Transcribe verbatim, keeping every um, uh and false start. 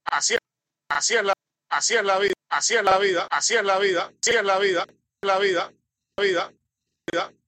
Así, así es la, así es la vida, así es la vida, así es la vida, así es la vida, la vida, vida, vida.